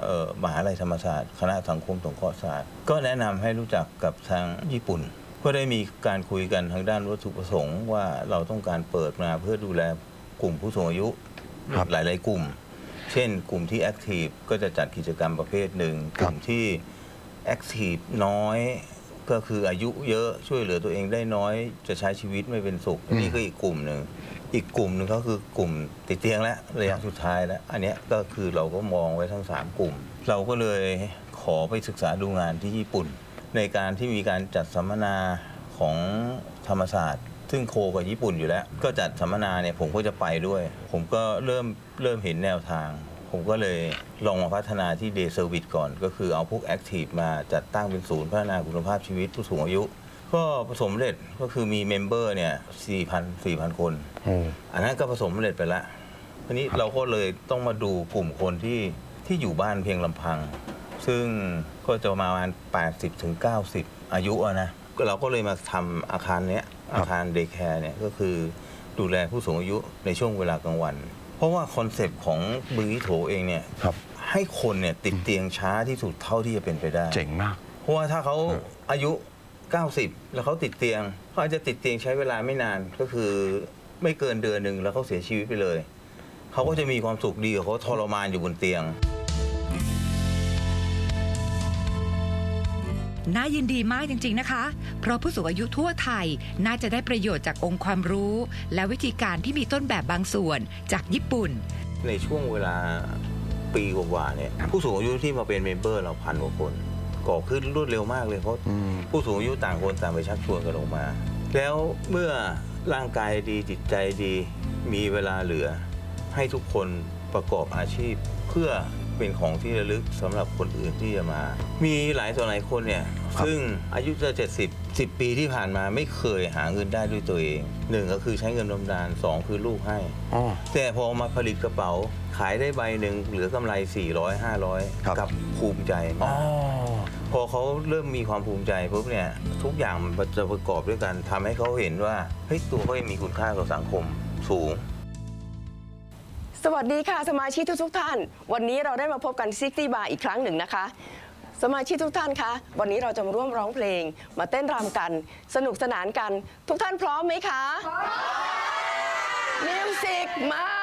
มหาลัยธรรมศาสตร์คณะสังคมสงเคราะห์ศาสตร์ก็แนะนำให้รู้จักกับทางญี่ปุ่นก็ได้มีการคุยกันทางด้านวัตถุประสงค์ว่าเราต้องการเปิดมาเพื่อดูแลกลุ่มผู้สูงอายุหลายๆกลุ่มเช่นกลุ่มที่แอคทีฟก็จะจัดกิจกรรมประเภทหนึ่งกลุ่มที่แอคทีฟน้อยก็คืออายุเยอะช่วยเหลือตัวเองได้น้อยจะใช้ชีวิตไม่เป็นสุขนี่ก็อีกกลุ่มหนึ่งก็คือกลุ่มติดเตียงและระยะสุดท้ายแล้วอันนี้ก็คือเราก็มองไว้ทั้ง3กลุ่มเราก็เลยขอไปศึกษาดูงานที่ญี่ปุ่นในการที่มีการจัดสัมมนาของธรรมศาสตร์ซึ่งโคกับญี่ปุ่นอยู่แล้วก็จัดสัมมนาเนี่ยผมก็จะไปด้วยผมก็เริ่มเห็นแนวทางผมก็เลยลองมาพัฒนาที่ Day Service ก่อนก็คือเอาพวก Active มาจัดตั้งเป็นศูนย์พัฒนาคุณภาพชีวิตผู้สูงอายุก็ผสมเร็จก็คือมีเมมเบอร์เนี่ย 4,000 คนอันนั้นก็ผสมเร็จไปแล้วทีนี้เราก็เลยต้องมาดูกลุ่มคนที่อยู่บ้านเพียงลำพังซึ่งก็จะประมาณ 80-90 อายุนะเราก็เลยมาทำอาคารเดย์แคร์เนี่ยก็คือดูแลผู้สูงอายุในช่วงเวลากลางวันเพราะว่าคอนเซปต์ของบึงอิโถเองเนี่ยให้คนเนี่ยติดเตียงช้าที่สุดเท่าที่จะเป็นไปได้เจ๋งมากเพราะว่าถ้าเขาอายุ90แล้วเขาติดเตียงเขาอาจจะติดเตียงใช้เวลาไม่นานก็คือไม่เกินเดือนหนึ่งแล้วเขาเสียชีวิตไปเลยเขาก็จะมีความสุขดีกว่าเขาทรมานอยู่บนเตียงน่ายินดีมากจริงๆนะคะเพราะผู้สูงอายุทั่วไทยน่าจะได้ประโยชน์จากองค์ความรู้และวิธีการที่มีต้นแบบบางส่วนจากญี่ปุ่นในช่วงเวลาปีกว่าๆเนี่ยผู้สูงอายุที่มาเป็นเมมเบอร์เรา1,000 กว่าคนก่อขึ้นรวดเร็วมากเลยเพราะผู้สูงอายุต่างคนต่างไปชักชวนกันออกมาแล้วเมื่อร่างกายดีจิตใจดีมีเวลาเหลือให้ทุกคนประกอบอาชีพเพื่อเป็นของที่ระลึกสำหรับคนอื่นที่จะมามีหลายต่อหลายคนเนี่ยซึ่งอายุจะ10 ปีที่ผ่านมาไม่เคยหาเงินได้ด้วยตัวเอง1ก็คือใช้เงินบำนาญ2คือลูกให้แต่พอมาผลิตกระเป๋าขายได้ใบหนึ่งเหลือกำไร400-500กับภูมิใจมากพอเขาเริ่มมีความภูมิใจปุ๊บเนี่ยทุกอย่างมันจะประกอบด้วยกันทำให้เขาเห็นว่าเฮ้ยตัวเขาเองมีคุณค่าต่อสังคมสูงสวัสดีค่ะสมาชิกทุกท่านวันนี้เราได้มาพบกันซิกตี้บาร์อีกครั้งหนึ่งนะคะสมาชิกทุกท่านคะวันนี้เราจะมาร่วมร้องเพลงมาเต้นรำกันสนุกสนานกันทุกท่านพร้อมไหมคะมิวสิกมา